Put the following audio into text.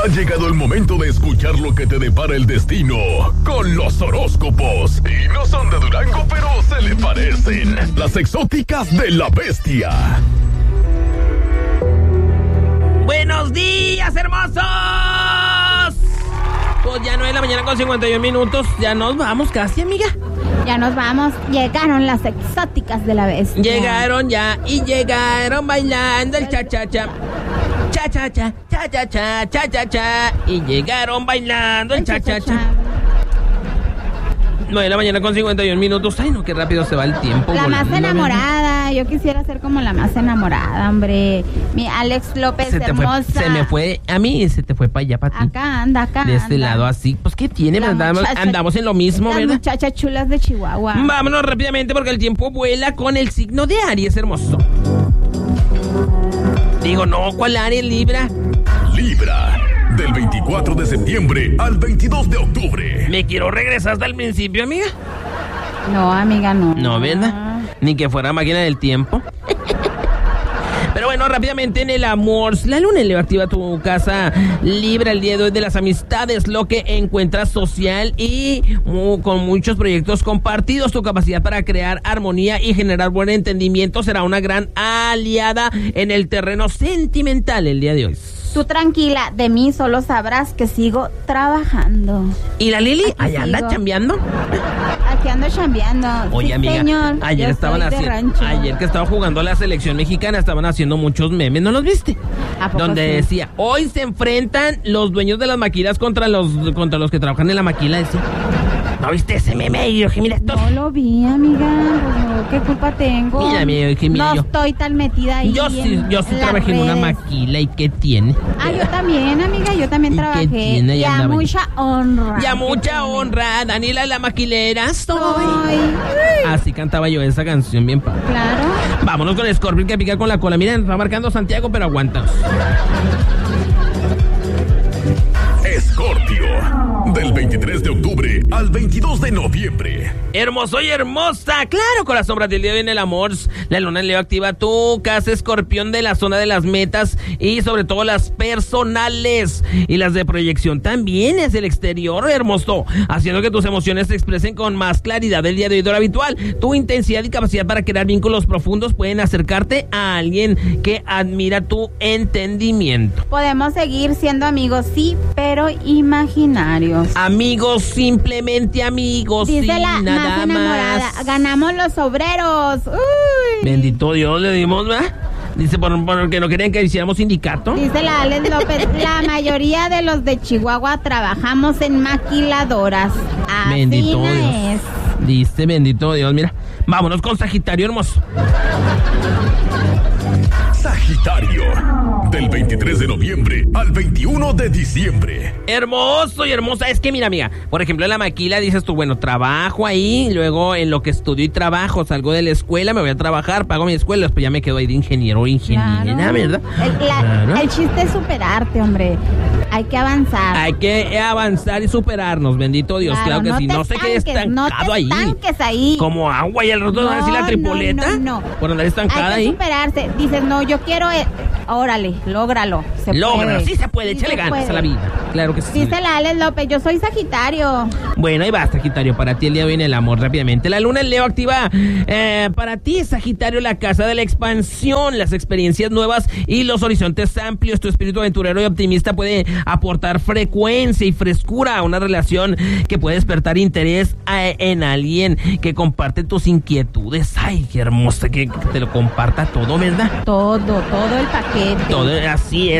Ha llegado el momento de escuchar lo que te depara el destino con los horóscopos. Y no son de Durango, pero se le parecen. Las exóticas de la bestia. ¡Buenos días, hermosos! Pues ya 9 de la mañana con 51 minutos. Ya nos vamos casi, amiga. Ya nos vamos. Llegaron las exóticas de la bestia. Llegaron ya y llegaron bailando el cha-cha-cha. Cha-cha-cha, cha-cha-cha, cha-cha-cha. Y llegaron bailando el cha-cha-cha. 9 de la mañana con 51 minutos. Ay, no, qué rápido se va el tiempo. La más enamorada. Yo quisiera ser como la más enamorada, hombre. Mi Alex López, hermosa. Se me fue, a mí se te fue para allá, para ti. Acá anda. De este lado así. Pues, ¿qué tiene? Andamos en lo mismo, las ¿verdad? Muchachas chulas de Chihuahua. Vámonos rápidamente porque el tiempo vuela con el signo de Aries, hermoso. Digo, no, ¿cuál Aries? Libra. Libra. Del 24 de septiembre al 22 de octubre. ¿Me quiero regresar hasta el principio, amiga? No, amiga, no. No, ¿verdad? Ni que fuera máquina del tiempo. Pero bueno, rápidamente en el amor, la luna en Leo activa tu casa Libra el día de hoy de las amistades, lo que encuentras social y con muchos proyectos compartidos. Tu capacidad para crear armonía y generar buen entendimiento será una gran aliada en el terreno sentimental el día de hoy. Tú tranquila, de mí solo sabrás que sigo trabajando. ¿Y la Lili? ¿Allá anda chambeando? Aquí ando chambeando. Oye, sí, amiga, señor, ayer que estaba jugando a la selección mexicana, estaban haciendo muchos memes, ¿no los viste? ¿A poco donde sí? decía, hoy se enfrentan los dueños de las maquilas contra los que trabajan en la maquila, decía. ¿No viste ese meme? Y yo dije, mira esto. No lo vi, amiga. Pues no, ¿qué culpa tengo? Mira, amiga, dije, mira, no estoy tan metida ahí. Yo sí trabajé en una maquila, ¿y qué tiene? Ah, yo también, amiga, yo también ¿Y trabajé. qué tiene? Y a mucha honra. Y a mucha honra, Daniela la maquilera soy. Así cantaba yo esa canción, bien padre. Claro. Vámonos con Scorpio que pica con la cola. Miren, va marcando Santiago, pero aguántanos. Escorpio, del 23 de octubre al 22 de noviembre. Hermoso y hermosa, claro, con las sombras del día viene el amor. La luna en Leo activa tu casa Escorpión de la zona de las metas y sobre todo las personales y las de proyección también es el exterior, hermoso, haciendo que tus emociones se expresen con más claridad del día de hoy de lo habitual. Tu intensidad y capacidad para crear vínculos profundos pueden acercarte a alguien que admira tu entendimiento. Podemos seguir siendo amigos, sí, pero imaginarios. Amigos, simplemente amigos. Dice sin la nada más enamorada. más. Ganamos los obreros. Uy. Bendito Dios, le dimos, ¿verdad? Dice, porque no querían que hiciéramos sindicato. Dice la Alex López, la mayoría de los de Chihuahua trabajamos en maquiladoras. Así Bendito no Dios. es. Dice, bendito Dios, mira. Vámonos con Sagitario, hermoso. Sagitario, del 23 de noviembre al 21 de diciembre. Hermoso y hermosa. Es que mira, amiga, por ejemplo, en la maquila dices tú, bueno, trabajo ahí, luego en lo que estudio y trabajo, salgo de la escuela, me voy a trabajar, pago mi escuela, después ya me quedo ahí de ingeniero o ingeniera, Claro. ¿verdad? El chiste es superarte, hombre. Hay que avanzar. Hay que avanzar y superarnos, bendito Dios, claro que sí. No se quede estancado ahí. No te estanques ahí. Como agua y al rato van a decir la tripoleta. No. Por andar estancada Hay que ahí. superarse. Dices, no, yo quiero... órale, lógralo. Lógralo, sí se puede, Sí échale se ganas puede. a la vida. Claro que sí. Dice la Alex López, yo soy Sagitario. Bueno, ahí va, Sagitario, para ti el día de hoy en el amor, rápidamente. La luna en Leo activa para ti, Sagitario, la casa de la expansión, las experiencias nuevas y los horizontes amplios. Tu espíritu aventurero y optimista puede aportar frecuencia y frescura a una relación que puede despertar interés en alguien que comparte tus inquietudes. Ay, qué hermosa que te lo comparta todo, ¿verdad? Todo el paquete. Todo, así es.